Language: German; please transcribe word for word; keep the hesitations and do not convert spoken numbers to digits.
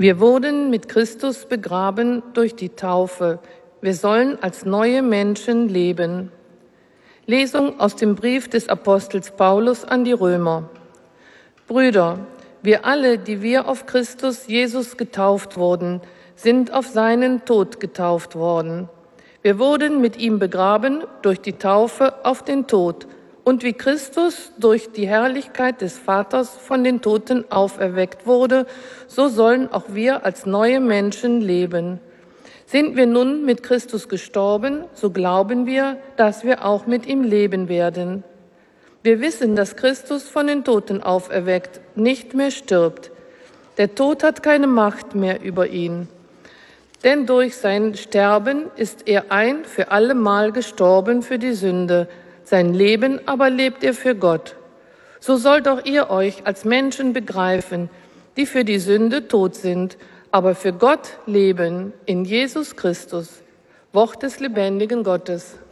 Wir wurden mit Christus begraben durch die Taufe. Wir sollen als neue Menschen leben. Lesung aus dem Brief des Apostels Paulus an die Römer. Brüder, wir alle, die wir auf Christus Jesus getauft wurden, sind auf seinen Tod getauft worden. Wir wurden mit ihm begraben durch die Taufe auf den Tod. Und wie Christus durch die Herrlichkeit des Vaters von den Toten auferweckt wurde, so sollen auch wir als neue Menschen leben. Sind wir nun mit Christus gestorben, so glauben wir, dass wir auch mit ihm leben werden. Wir wissen, dass Christus von den Toten auferweckt nicht mehr stirbt. Der Tod hat keine Macht mehr über ihn. Denn durch sein Sterben ist er ein für allemal gestorben für die Sünde. Sein Leben aber lebt er für Gott. So sollt auch ihr euch als Menschen begreifen, die für die Sünde tot sind, aber für Gott leben in Jesus Christus. Wort des lebendigen Gottes.